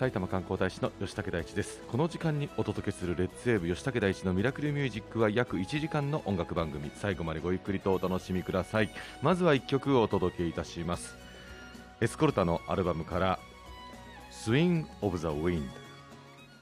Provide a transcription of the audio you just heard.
埼玉観光大使の吉武大地です。この時間にお届けするレッツウェーブ吉武大地のミラクルミュージックは約1時間の音楽番組。最後までごゆっくりとお楽しみください。まずは1曲をお届けいたします。エスコルタのアルバムから Swing of the Wind。